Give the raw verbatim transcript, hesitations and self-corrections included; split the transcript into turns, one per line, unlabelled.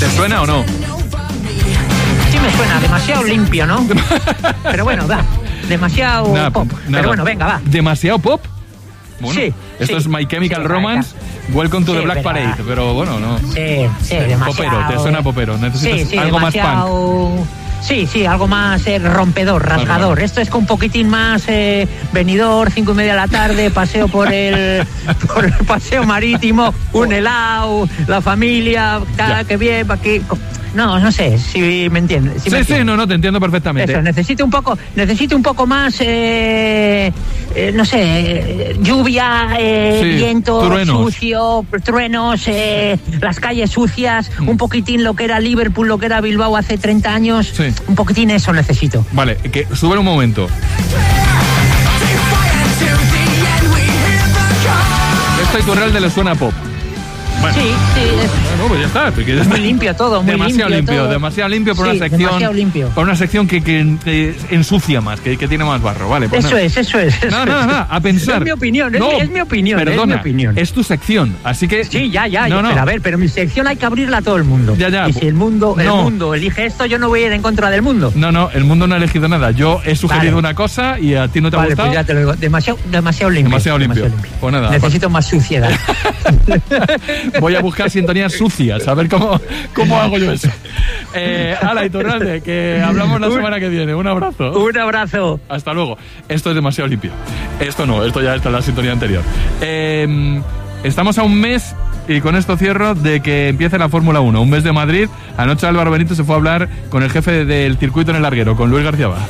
¿Te suena o no?
Sí me suena, demasiado limpio, ¿no? Pero bueno, va, demasiado
nada,
pop.
Nada.
Pero bueno, venga, va.
¿Demasiado pop? Bueno,
sí.
Esto
sí,
es My Chemical
sí,
Romance, Welcome to
sí,
the Black
pero,
Parade, pero bueno, no.
Sí, sí, demasiado.
Popero, te suena popero, necesitas
sí, sí,
algo
demasiado...
más punk.
Sí, sí, algo más eh, rompedor, rasgador.
Vale.
Esto es con un poquitín más eh, venidor, cinco y media de la tarde, paseo por el, por el paseo marítimo, un helado, la familia, cada que bien, aquí. No, no sé si me entiendes. Si
sí,
me
sí, no, no, te entiendo perfectamente.
Eso, necesito un poco, necesito un poco más, eh, eh, no sé, eh, lluvia, eh,
Sí,
viento,
truenos.
sucio, truenos, eh, las calles sucias,
Mm.
un poquitín lo que era Liverpool, lo que era Bilbao hace treinta años,
Sí.
un poquitín eso necesito.
Vale, que sube un momento. Esto a Iturralde le suena pop. Bueno.
Sí, sí, es
Bueno, pues ya está. porque ya está.
muy limpio todo, muy
demasiado
limpio
limpio,
todo.
demasiado limpio por
Sí,
una sección.
demasiado limpio.
Por una sección que, que, que ensucia más, que, que tiene más barro, vale. Pues
Eso
nada.
es, eso es.
Nada,
eso
nada,
es.
nada, a pensar.
Es mi opinión, es,
No,
mi, es mi opinión,
Perdona,
es mi opinión.
es tu sección, así que.
Sí, ya, ya,
No,
ya,
no.
pero a ver, pero mi sección hay que abrirla a todo el mundo.
Ya, ya.
Y si el mundo, el
No.
mundo elige esto, yo no voy a ir en contra del mundo.
No, no, el mundo no ha elegido nada. Yo he sugerido
Vale.
una cosa y a ti no te ha
Vale,
gustado.
pues ya te lo digo. Demasiado, demasiado limpio.
Demasiado limpio. Pues nada,
Necesito más suciedad.
Voy a buscar sintonías sucias, a ver cómo, cómo hago yo eso. Eh, Ala, Iturralde, que hablamos la semana que viene. Un abrazo.
Un abrazo.
Hasta luego. Esto es demasiado limpio. Esto no, esto ya está en la sintonía anterior. Eh, estamos a un mes, y con esto cierro, de que empiece la Fórmula uno. Un mes de Madrid. Anoche Álvaro Benito se fue a hablar con el jefe del circuito en el larguero, con Luis García Bá.